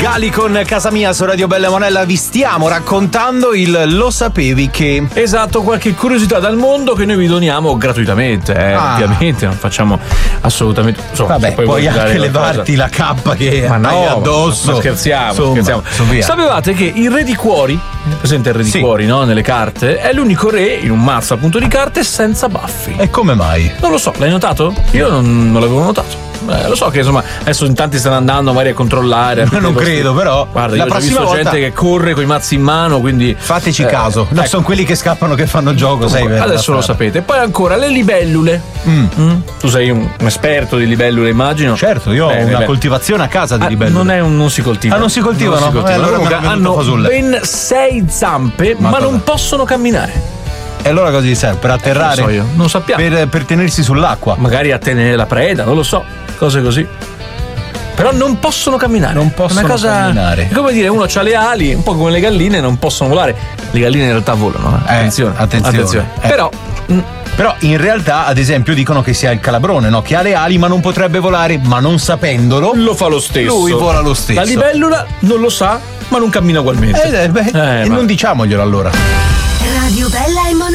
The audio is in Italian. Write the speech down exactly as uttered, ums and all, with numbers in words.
Gali con Casa Mia su Radio Bella Monella. Vi stiamo raccontando il Lo sapevi che? Esatto, qualche curiosità dal mondo che noi vi doniamo gratuitamente, eh, ah. ovviamente non facciamo assolutamente. Insomma, vabbè, puoi anche levarti la cappa che ma no, hai addosso. Ma scherziamo, Insomma, scherziamo. Via. Sapevate che il re di cuori, presente il re di sì. cuori, no? Nelle carte, è l'unico re in un mazzo appunto di carte senza baffi. E come mai? Non lo so, l'hai notato? Io non, non l'avevo notato. Eh, lo so che insomma adesso in tanti stanno andando magari a controllare. Ma non credo, però. Guarda, la io ho prossima visto volta gente che corre con i mazzi in mano, quindi fateci eh, caso. No, ecco. Sono quelli che scappano che fanno gioco, sai? Adesso lo sapete. Poi ancora le libellule. Mm. Mm. Tu sei un, un esperto di libellule, immagino. Certo, io bene, ho una bene. coltivazione a casa di ah, libellule. Non è un non si coltiva. Ah, non si coltivano? Non si coltivano. Eh, allora hanno ben sei zampe, ma, ma non possono camminare. E allora cosa gli serve? Per atterrare? Non so io, non sappiamo. Per, per tenersi sull'acqua. Magari a tenere la preda, non lo so. Cose così. Però non possono camminare. Non possono Una cosa, camminare. È come dire, uno ha le ali, un po' come le galline, non possono volare. Le galline in realtà volano. Eh. Attenzione. Eh, attenzione. attenzione. Eh. Però. Mh. Però in realtà, ad esempio, dicono che sia il calabrone, no? Che ha le ali ma non potrebbe volare, ma non sapendolo lo fa lo stesso. Lui vola lo stesso. La libellula non lo sa, ma non cammina ugualmente. Eh, beh, eh, e ma... non diciamoglielo allora. Radio Bella e